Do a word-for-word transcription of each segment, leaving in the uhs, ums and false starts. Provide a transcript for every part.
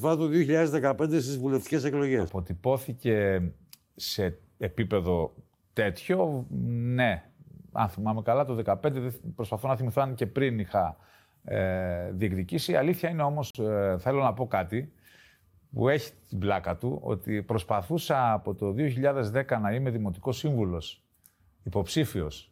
φορά το δύο χιλιάδες δεκαπέντε στις βουλευτικές εκλογές. Αποτυπώθηκε σε επίπεδο τέτοιο, ναι. Αν θυμάμαι καλά, το δύο χιλιάδες δεκαπέντε, προσπαθώ να θυμηθώ αν και πριν είχα ε, διεκδικήσει. Η αλήθεια είναι όμως, ε, θέλω να πω κάτι που έχει την πλάκα του, ότι προσπαθούσα από το δύο χιλιάδες δέκα να είμαι δημοτικός σύμβουλος, υποψήφιος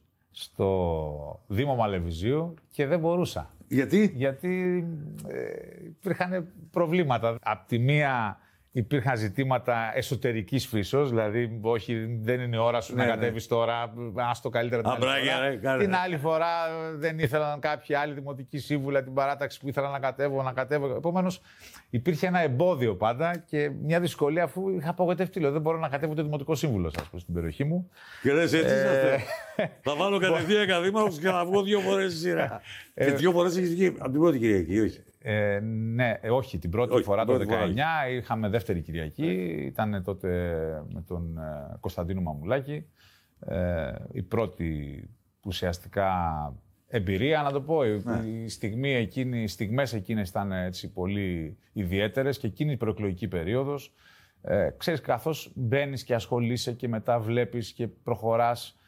στο Δήμο Μαλεβιζίου και δεν μπορούσα. Γιατί? Γιατί ε, υπήρχαν προβλήματα. Απ' τη μία υπήρχαν ζητήματα εσωτερικής φύσεως, δηλαδή όχι, δεν είναι η ώρα σου ναι, να ναι. κατέβεις τώρα, άστο καλύτερα την Αμπράγια, άλλη φορά. ρε, κάνε. Την άλλη φορά δεν ήθελαν κάποιοι άλλοι δημοτικοί σύμβουλοι την παράταξη που ήθελαν να κατέβω, να κατέβω. Επομένως υπήρχε ένα εμπόδιο πάντα και μια δυσκολία αφού είχα απογοητευτεί. Λέω, δεν μπορώ να κατέβω το δημοτικό σύμβουλο, ας πούμε, στην περιοχή μου. Και λες έτσι ε... θα βάλω κατευθείαν καθήμαρχος και θα βγω δύο φορές στη σειρά. Και δύο φορές έχεις βγει από την πρώτη Κυριακή, όχι? Ε, ναι, όχι, την πρώτη όχι, φορά την το πρώτη δεκαεννιά φορά. είχαμε δεύτερη Κυριακή. Ήταν τότε με τον ε, Κωνσταντίνο Μαμουλάκη. Ε, η πρώτη ουσιαστικά εμπειρία, να το πω. Ναι. Η στιγμή εκείνη, οι στιγμές εκείνες ήταν έτσι πολύ ιδιαίτερες και εκείνη η προεκλογική περίοδος. Ε, ξέρεις, καθώς μπαίνεις και ασχολείσαι και μετά βλέπεις και προχωράς,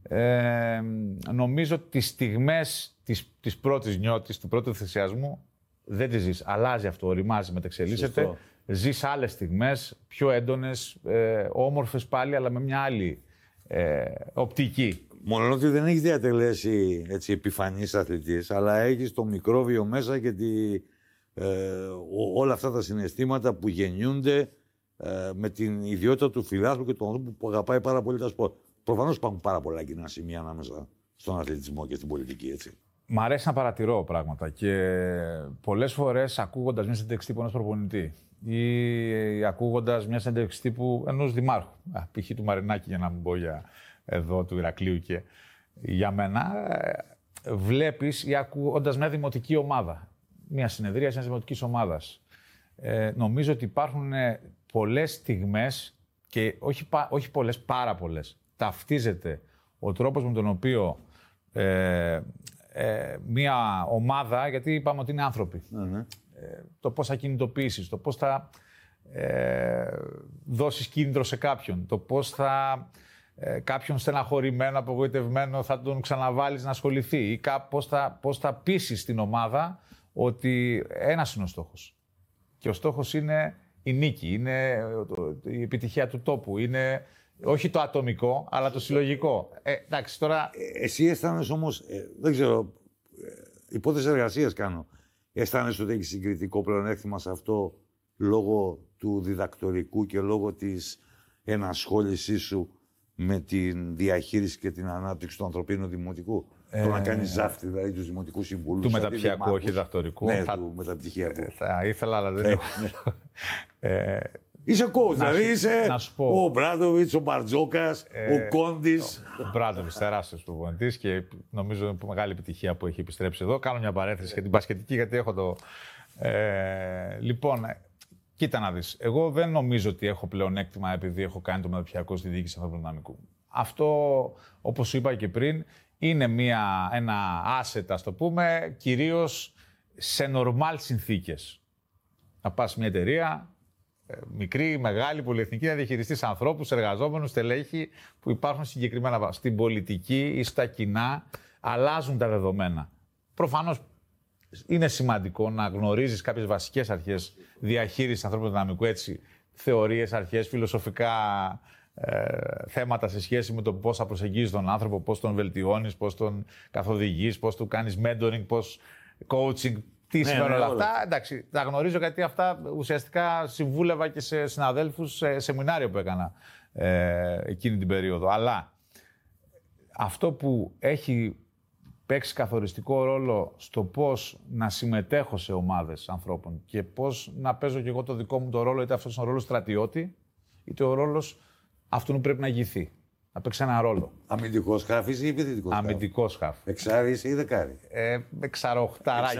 ε, νομίζω τις στιγμές της, της πρώτης νιώτης, του πρώτου θυσιασμού, δεν τη ζεις. Αλλάζει αυτό, οριμάζει, μεταξελίσσεται. Σωστό. Ζεις άλλες στιγμές, πιο έντονες, ε, όμορφες πάλι, αλλά με μια άλλη ε, οπτική. Μόνο ότι δεν έχεις διατελέσει έτσι, επιφανής αθλητής, αλλά έχεις το μικρόβιο μέσα και τη, ε, ό, όλα αυτά τα συναισθήματα που γεννιούνται ε, με την ιδιότητα του φιλάθλου και του ανθρώπου που αγαπάει πάρα πολύ τα σπορ. Προφανώς υπάρχουν πάρα πολλά κοινά σημεία ανάμεσα στον αθλητισμό και στην πολιτική, έτσι. Μ' αρέσει να παρατηρώ πράγματα και πολλές φορές ακούγοντας μια συνέντευξη τύπου ενός προπονητή ή ακούγοντας μια συνέντευξη τύπου ενός δημάρχου, π.χ. του Μαρινάκη, για να μην πω για εδώ του Ηρακλείου και για μένα, βλέπεις ή ακούγοντας μια δημοτική ομάδα, μια συνεδρία μιας δημοτικής ομάδας. Ε, νομίζω ότι υπάρχουν πολλές στιγμές και όχι, όχι πολλές, πάρα πολλές. Ταυτίζεται ο τρόπος με τον οποίο ε, Ε, μια ομάδα, γιατί είπαμε ότι είναι άνθρωποι. Mm-hmm. Ε, το πώς θα κινητοποιήσεις, το πώς θα ε, δώσεις κίνητρο σε κάποιον, το πώς θα ε, κάποιον στεναχωρημένο, απογοητευμένο θα τον ξαναβάλεις να ασχοληθεί ή κά, πώς, θα, πώς θα πείσεις την ομάδα ότι ένας είναι ο στόχος. Και ο στόχος είναι η νίκη, είναι το, η επιτυχία του τόπου, είναι όχι το ατομικό, αλλά το συλλογικό. Ε, εντάξει, τώρα... Ε, εσύ αισθάνεσαι όμως, ε, δεν ξέρω, ε, υπόθεση εργασίας κάνω, αισθάνεσαι ότι έχεις συγκριτικό πλεονέκτημα σε αυτό λόγω του διδακτορικού και λόγω της ενασχόλησής σου με την διαχείριση και την ανάπτυξη του ανθρωπίνου δημοτικού. Ε, το να κάνεις ζάφτη, δηλαδή τους δημοτικούς συμβούλους. Του μεταπτυχιακού, όχι διδακτορικού. Ναι, θα... του μεταπτυχιακού. Ε, θα ήθελα, αλλά δεν έχω. ε, Είσαι coach, δηλαδή είσαι πω, ο Μπράντοβιτς, ο Μπαρτζόκας, ε, ο Κόντις. Ο Μπράντοβιτς, τεράστιος προπονητής και νομίζω είναι μεγάλη επιτυχία που έχει επιστρέψει εδώ. Κάνω μια παρένθεση για την μπασκετική, γιατί έχω το. Ε, λοιπόν, κοίτα να δεις. Εγώ δεν νομίζω ότι έχω πλεονέκτημα επειδή έχω κάνει το μεταπτυχιακό στη διοίκηση ανθρώπινου δυναμικού. Αυτό, όπως σου είπα και πριν, είναι μια, ένα asset, ας το πούμε, κυρίως σε normal συνθήκες. Να πας σε μια εταιρεία. Μικρή, μεγάλη, πολυεθνική, να διαχειριστείς ανθρώπους, εργαζόμενους, στελέχη που υπάρχουν συγκεκριμένα. Στην πολιτική ή στα κοινά αλλάζουν τα δεδομένα. Προφανώς είναι σημαντικό να γνωρίζεις κάποιες βασικές αρχές διαχείρισης ανθρώπινου δυναμικού, έτσι, θεωρίες, αρχές, φιλοσοφικά ε, θέματα σε σχέση με το πώς θα προσεγγίζεις τον άνθρωπο, πώς τον βελτιώνεις, πώς τον καθοδηγείς, πώς του κάνεις mentoring, πώς coaching. Τι σημαίνουν ναι, όλα ναι, αυτά. Όλα. Εντάξει, τα γνωρίζω γιατί αυτά ουσιαστικά συμβούλευα και σε συναδέλφους σε σεμινάριο που έκανα ε, εκείνη την περίοδο. Αλλά αυτό που έχει παίξει καθοριστικό ρόλο στο πώς να συμμετέχω σε ομάδες ανθρώπων και πώς να παίζω και εγώ το δικό μου το ρόλο, είτε αυτός είναι ο ρόλος στρατιώτη, είτε ο ρόλος αυτού που πρέπει να ηγηθεί. Να παίξει ένα ρόλο. Αμυντικός χάφης ή επιθετικός χάφης? Αμυντικός χάφ. Εξάρις ή δεκάρι? Ε, εξαροχταράκι.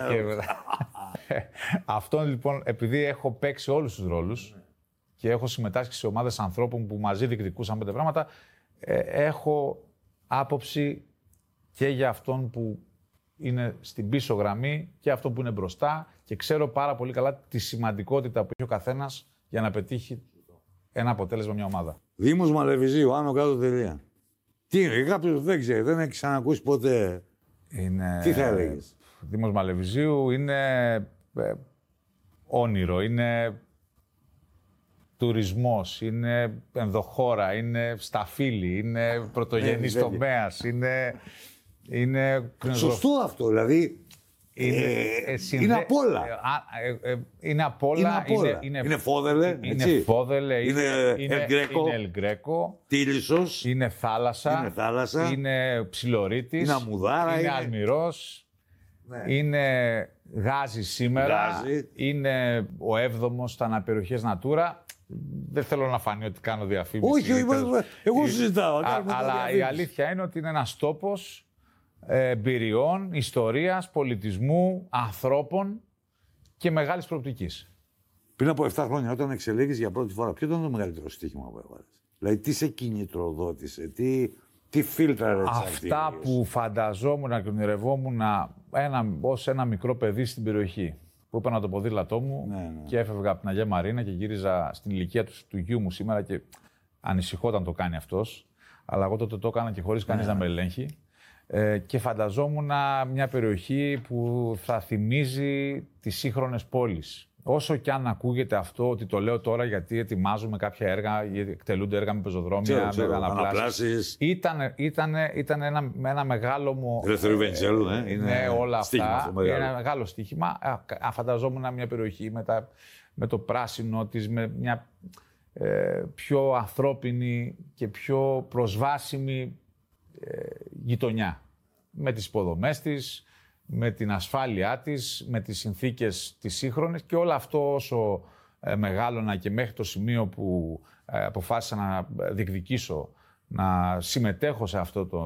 Αυτό λοιπόν, επειδή έχω παίξει όλους τους ρόλους και έχω συμμετάσχει σε ομάδες ανθρώπων που μαζί διεκδικούσαν πέντε πράγματα, ε, έχω άποψη και για αυτόν που είναι στην πίσω γραμμή και αυτό που είναι μπροστά και ξέρω πάρα πολύ καλά τη σημαντικότητα που έχει ο καθένας για να πετύχει ένα αποτέλεσμα μια ομάδα. Δήμος Μαλεβιζίου, άνω κάτω τελεία. Τι είναι, κάποιος δεν ξέρει, δεν έχει ξανακούσει ποτέ. Είναι... Τι θα έλεγες? Δήμος Μαλεβιζίου είναι ε, όνειρο, είναι τουρισμός, είναι ενδοχώρα, είναι σταφύλι, είναι πρωτογενής τομέας, είναι... είναι σωστό αυτό, δηλαδή. Είναι, ε, συνδε... είναι απ' όλα. Ε, ε, ε, είναι απ' όλα. Είναι, απ' όλα. είναι, είναι, είναι φόδελε, είναι έτσι. φόδελε, είναι ελγκρέκο, Τίλισσος, είναι θάλασσα, είναι, θάλασσα, είναι ψιλορίτης, είναι αμμουδάρα, είναι, είναι αλμυρός, ναι. είναι γάζι σήμερα, Γάζι. είναι ο έβδομος στα αναπεριοχές Natura. Δεν θέλω να φανεί ότι κάνω διαφήμιση. Όχι, όχι, εγώ συζητάω. Αλλά η αλήθεια είναι ότι είναι ένας τόπος εμπειριών, ιστορίας, πολιτισμού, ανθρώπων και μεγάλης προοπτικής. Πριν από επτά χρόνια, όταν εξελέγεις για πρώτη φορά, ποιο ήταν το μεγαλύτερο στοίχημα που έβαλες? Δηλαδή, τι σε κινητροδότησε, τι, τι φίλτρα ρε Αυτά που φανταζόμουν και ονειρευόμουν ένα, ως ένα μικρό παιδί στην περιοχή. Που έπαιρνα το ποδήλατό μου ναι, ναι. και έφευγα από την Αγία Μαρίνα και γύριζα στην ηλικία του, του γιού μου σήμερα και ανησυχόταν το κάνει αυτός. Αλλά εγώ τότε το έκανα και χωρίς κανείς ναι. να με ελέγχει. Ε, και φανταζόμουν μια περιοχή που θα θυμίζει τις σύγχρονες πόλεις. Όσο και αν ακούγεται αυτό, ότι το λέω τώρα γιατί ετοιμάζουμε κάποια έργα, εκτελούνται έργα με πεζοδρόμια, με αναπλάσεις. Ήταν, ήταν, ήταν ένα, ένα μεγάλο μου... Ελευθερίου Βενιζέλου, ε, είναι ναι, όλα αυτά. Μεγάλο. Ένα μεγάλο στοίχημα. Α, φανταζόμουν μια περιοχή με, τα, με το πράσινο της, με μια ε, πιο ανθρώπινη και πιο προσβάσιμη ε, γειτονιά. Με τις υποδομές της, με την ασφάλειά της, με τις συνθήκες τις σύγχρονες και όλο αυτό όσο ε, μεγάλωνα και μέχρι το σημείο που ε, αποφάσισα να διεκδικήσω, να συμμετέχω σε αυτό το,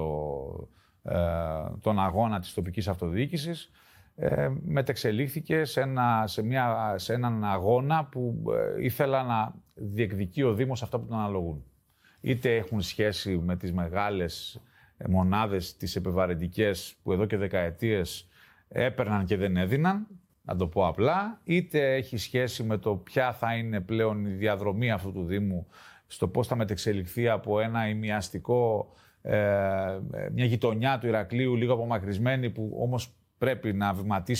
ε, τον αγώνα της τοπικής αυτοδιοίκησης, ε, μετεξελίχθηκε σε, ένα, σε, μια, σε έναν αγώνα που ε, ήθελα να διεκδικεί ο Δήμος αυτά που τον αναλογούν. Είτε έχουν σχέση με τις μεγάλες μονάδες, τις επιβαρυντικές που εδώ και δεκαετίες έπαιρναν και δεν έδιναν, να το πω απλά, είτε έχει σχέση με το ποια θα είναι πλέον η διαδρομή αυτού του Δήμου, στο πώς θα μετεξελιχθεί από ένα ημιαστικό, ε, μια γειτονιά του Ηρακλείου λίγο απομακρυσμένη που όμως πρέπει να βηματίσει